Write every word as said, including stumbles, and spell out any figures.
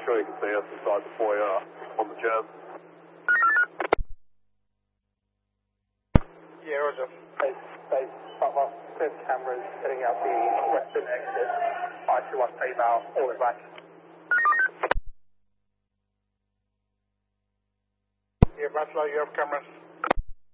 sure you can see us inside the foyer on the jazz. Yeah, roger. Base, base, Papa, clear the cameras, heading out the western exit. I two one female, all the way back. Yeah, Buffalo, you have cameras.